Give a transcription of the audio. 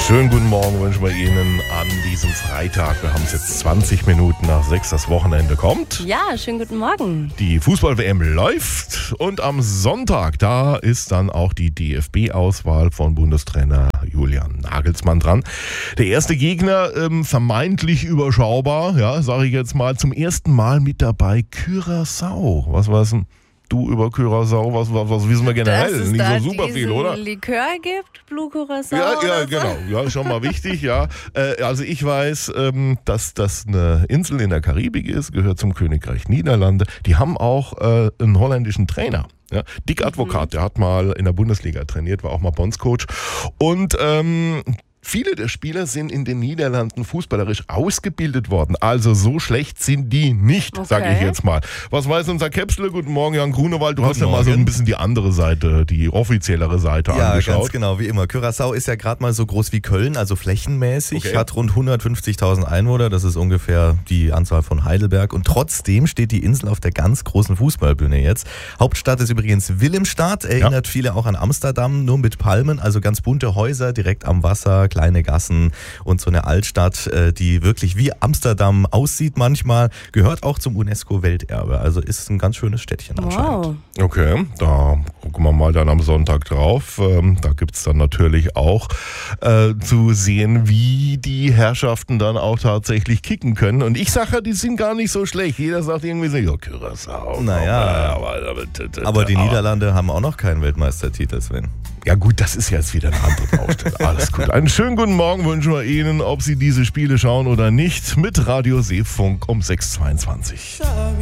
Schönen guten Morgen wünschen wir Ihnen an diesem Freitag. Wir haben es jetzt 20 Minuten nach 6, das Wochenende kommt. Ja, schönen guten Morgen. Die Fußball-WM läuft und am Sonntag, da ist dann auch die DFB-Auswahl von Bundestrainer Julian Nagelsmann dran. Der erste Gegner, vermeintlich überschaubar, ja, sage ich jetzt mal, zum ersten Mal mit dabei, Curaçao. Was war's denn? Du über Curaçao, was wissen wir generell? Dass es nicht da so super viel, oder? Likör gibt, Blue Curaçao. Ja, genau. Ja, schon mal wichtig, ja. Also ich weiß, dass das eine Insel in der Karibik ist, gehört zum Königreich Niederlande. Die haben auch einen holländischen Trainer. Ja, Dick Advocaat, der hat mal in der Bundesliga trainiert, war auch mal Bondscoach. Und viele der Spieler sind in den Niederlanden fußballerisch ausgebildet worden. Also so schlecht sind die nicht, sage ich jetzt mal. Was weiß unser Käpsle? Guten Morgen, Jan Grunewald. Du hast ja mal so ein bisschen die andere Seite, die offiziellere Seite angeschaut. Ja, ganz genau, wie immer. Curaçao ist ja gerade mal so groß wie Köln, also flächenmäßig. Hat rund 150.000 Einwohner. Das ist ungefähr die Anzahl von Heidelberg. Und trotzdem steht die Insel auf der ganz großen Fußballbühne jetzt. Hauptstadt ist übrigens Willemstad. Erinnert viele auch an Amsterdam, nur mit Palmen. Also ganz bunte Häuser direkt am Wasser, kleine Gassen und so eine Altstadt, die wirklich wie Amsterdam aussieht manchmal, gehört auch zum UNESCO-Welterbe. Also ist ein ganz schönes Städtchen anscheinend. Okay, da gucken wir mal dann am Sonntag drauf. Da gibt es dann natürlich auch zu sehen, wie die Herrschaften dann auch tatsächlich kicken können. Und ich sage ja, die sind gar nicht so schlecht. Jeder sagt irgendwie so, ja, Curaçao. Naja, aber die Niederlande haben auch noch keinen Weltmeistertitel, Sven. Ja gut, das ist jetzt wieder eine andere Baustelle. Alles gut. Einen schönen guten Morgen wünschen wir Ihnen, ob Sie diese Spiele schauen oder nicht, mit Radio Seefunk um 6:22.